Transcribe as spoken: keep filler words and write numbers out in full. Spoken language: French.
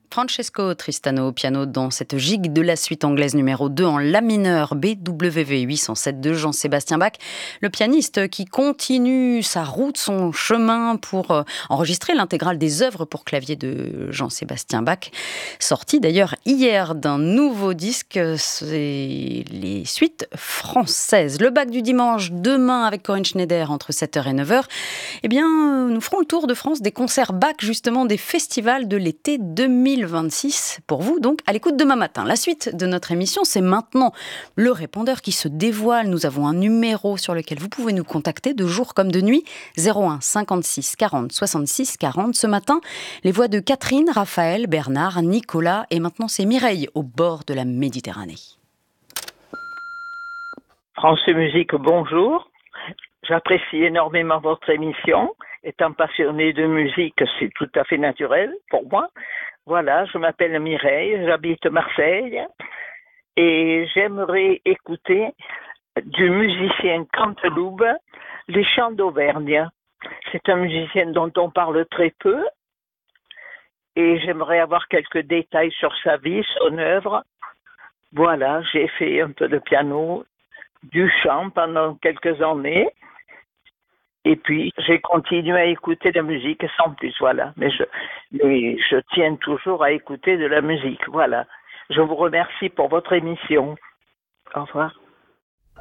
Francesco Tristano au piano dans cette gigue de la suite anglaise numéro deux en la mineur B W V huit cent sept de Jean-Sébastien Bach, le pianiste qui continue sa route, son chemin pour euh, enregistrer l'intégrale des œuvres pour clavier de Jean-Sébastien Bach, sorti d'ailleurs hier d'un nouveau disque, c'est les suites françaises. Le Bach du dimanche, demain avec Corinne Schneider entre sept heures et neuf heures, eh bien, nous ferons le tour de France des concerts Bach, justement des festivals de l'été deux mille vingt-six pour vous, donc à l'écoute demain matin. La suite de notre émission, c'est maintenant le répondeur qui se dévoile. Nous avons un numéro sur lequel vous pouvez nous contacter de jour comme de nuit, zéro un cinquante-six quarante soixante-six quarante. Ce matin, les voix de Catherine, Raphaël, Bernard, Nicolas et maintenant c'est Mireille au bord de la Méditerranée. France Musique, bonjour. J'apprécie énormément votre émission. Étant passionné de musique, c'est tout à fait naturel pour moi. Voilà, je m'appelle Mireille, j'habite Marseille et j'aimerais écouter du musicien Canteloube, Les Chants d'Auvergne. C'est un musicien dont on parle très peu et j'aimerais avoir quelques détails sur sa vie, son œuvre. Voilà, j'ai fait un peu de piano, du chant pendant quelques années. Et puis, j'ai continué à écouter de la musique sans plus, voilà. Mais je, mais je tiens toujours à écouter de la musique, voilà. Je vous remercie pour votre émission. Au revoir.